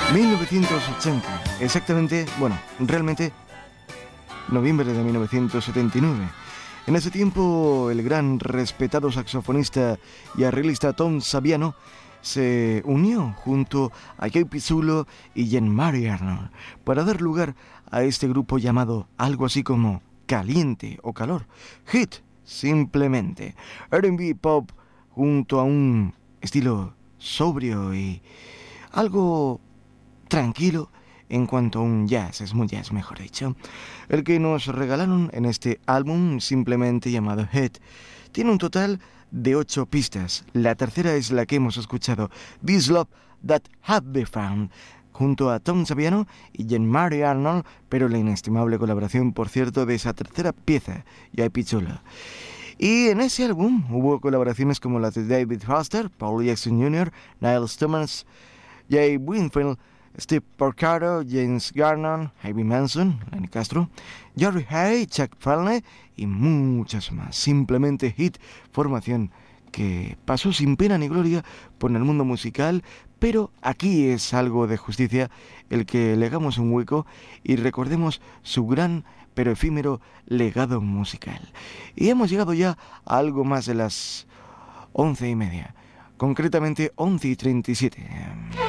1980, exactamente, bueno, realmente noviembre de 1979. En ese tiempo, el gran respetado saxofonista y arreglista Tom Saviano se unió junto a Joe Pizzullo y Jean-Marie Arnold para dar lugar a este grupo llamado algo así como Caliente o Calor, Hit, simplemente, R&B pop junto a un estilo sobrio y algo tranquilo en cuanto a un jazz, es muy jazz, mejor dicho. El que nos regalaron en este álbum simplemente llamado Hit tiene un total de 8 pistas. La tercera es la que hemos escuchado, This Love That Had Been Found, junto a Tom Saviano y Jean-Marie Arnold, pero la inestimable colaboración, por cierto, de esa tercera pieza, Joe Pizzullo. Y en ese álbum hubo colaboraciones como las de David Foster, Paul Jackson Jr., Niles Thomas, Jay Winfield, Steve Porcaro, James Garner, Heavy Manson, Lenny Castro, Jerry Hay, Chuck Falney y muchas más. Simplemente Hit, formación que pasó sin pena ni gloria por el mundo musical, pero aquí es algo de justicia el que le hagamos un hueco y recordemos su gran pero efímero legado musical. Y hemos llegado ya a algo más de las 11:30, concretamente 11:37.